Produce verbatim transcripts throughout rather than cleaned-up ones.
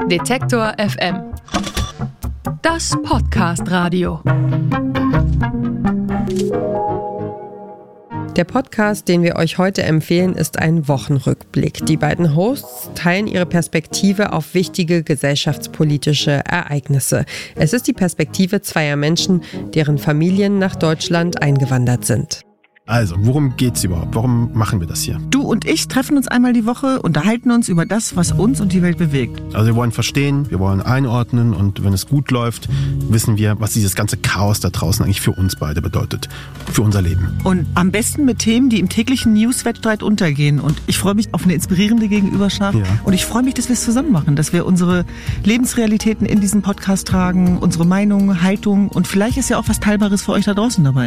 Detektor F M. Das Podcast-Radio. Der Podcast, den wir euch heute empfehlen, ist ein Wochenrückblick. Die beiden Hosts teilen ihre Perspektive auf wichtige gesellschaftspolitische Ereignisse. Es ist die Perspektive zweier Menschen, deren Familien nach Deutschland eingewandert sind. Also, worum geht's überhaupt? Warum machen wir das hier? Du und ich treffen uns einmal die Woche, unterhalten uns über das, was uns und die Welt bewegt. Also wir wollen verstehen, wir wollen einordnen und wenn es gut läuft, wissen wir, was dieses ganze Chaos da draußen eigentlich für uns beide bedeutet. Für unser Leben. Und am besten mit Themen, die im täglichen News-Wettstreit untergehen. Und ich freue mich auf eine inspirierende Gegenüberschaft. Ja. Und ich freue mich, dass wir es zusammen machen, dass wir unsere Lebensrealitäten in diesen Podcast tragen, unsere Meinung, Haltung und vielleicht ist ja auch was Teilbares für euch da draußen dabei.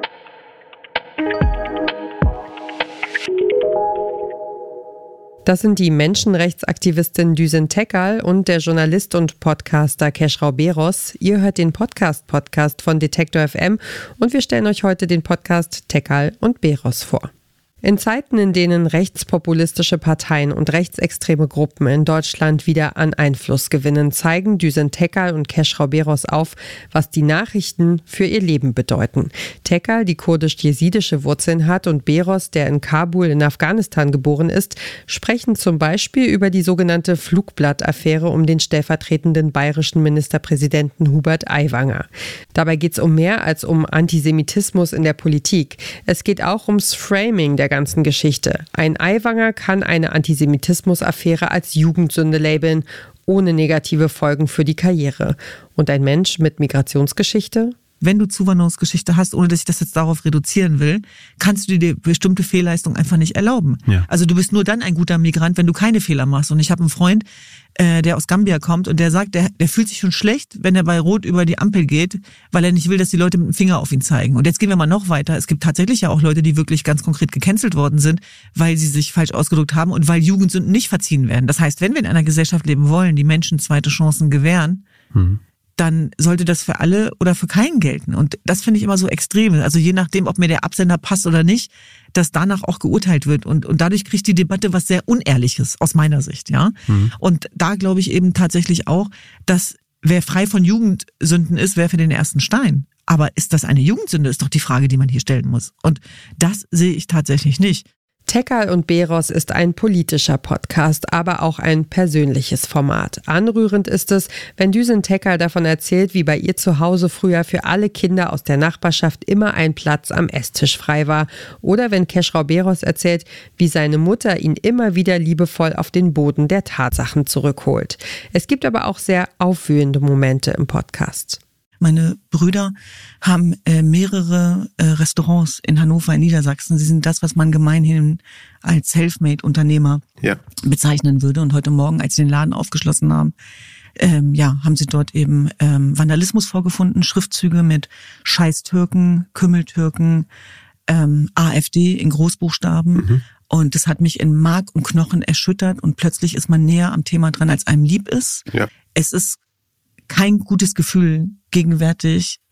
Das sind die Menschenrechtsaktivistin Düsen Tekkal und der Journalist und Podcaster Keschrau Beros. Ihr hört den Podcast-Podcast von Detektor F M und wir stellen euch heute den Podcast Tekkal und Beros vor. In Zeiten, in denen rechtspopulistische Parteien und rechtsextreme Gruppen in Deutschland wieder an Einfluss gewinnen, zeigen Düsen Tekkal und Keschrau Beros auf, was die Nachrichten für ihr Leben bedeuten. Tekkal, die kurdisch-jesidische Wurzeln hat, und Beros, der in Kabul in Afghanistan geboren ist, sprechen zum Beispiel über die sogenannte Flugblatt-Affäre um den stellvertretenden bayerischen Ministerpräsidenten Hubert Aiwanger. Dabei geht es um mehr als um Antisemitismus in der Politik. Es geht auch ums Framing der ganzen Geschichte. Ein Aiwanger kann eine Antisemitismus-Affäre als Jugendsünde labeln, ohne negative Folgen für die Karriere. Und ein Mensch mit Migrationsgeschichte? Wenn du Zuwanderungsgeschichte hast, ohne dass ich das jetzt darauf reduzieren will, kannst du dir bestimmte Fehlleistungen einfach nicht erlauben. Ja. Also du bist nur dann ein guter Migrant, wenn du keine Fehler machst. Und ich habe einen Freund, äh, der aus Gambia kommt und der sagt, der, der fühlt sich schon schlecht, wenn er bei Rot über die Ampel geht, weil er nicht will, dass die Leute mit dem Finger auf ihn zeigen. Und jetzt gehen wir mal noch weiter. Es gibt tatsächlich ja auch Leute, die wirklich ganz konkret gecancelt worden sind, weil sie sich falsch ausgedrückt haben und weil Jugendsünden nicht verziehen werden. Das heißt, wenn wir in einer Gesellschaft leben wollen, die Menschen zweite Chancen gewähren, mhm. dann sollte das für alle oder für keinen gelten. Und das finde ich immer so extrem. Also je nachdem, ob mir der Absender passt oder nicht, dass danach auch geurteilt wird. Und, und dadurch kriegt die Debatte was sehr Unehrliches aus meiner Sicht. Ja. Mhm. Und da glaube ich eben tatsächlich auch, dass wer frei von Jugendsünden ist, werfe den ersten Stein. Aber ist das eine Jugendsünde, ist doch die Frage, die man hier stellen muss. Und das sehe ich tatsächlich nicht. Tekkal und Beros ist ein politischer Podcast, aber auch ein persönliches Format. Anrührend ist es, wenn Düsen Tekkal davon erzählt, wie bei ihr zu Hause früher für alle Kinder aus der Nachbarschaft immer ein Platz am Esstisch frei war. Oder wenn Keschrau Beros erzählt, wie seine Mutter ihn immer wieder liebevoll auf den Boden der Tatsachen zurückholt. Es gibt aber auch sehr aufwühlende Momente im Podcast. Meine Brüder haben äh, mehrere äh, Restaurants in Hannover in Niedersachsen. Sie sind das, was man gemeinhin als Selfmade-Unternehmer ja. bezeichnen würde. Und heute Morgen, als sie den Laden aufgeschlossen haben, ähm, ja, haben sie dort eben ähm, Vandalismus vorgefunden, Schriftzüge mit Scheiß Türken, Kümmeltürken, ähm, AfD in Großbuchstaben. Mhm. Und das hat mich in Mark und Knochen erschüttert. Und plötzlich ist man näher am Thema dran, als einem lieb ist. Ja. Es ist kein gutes Gefühl gegenwärtig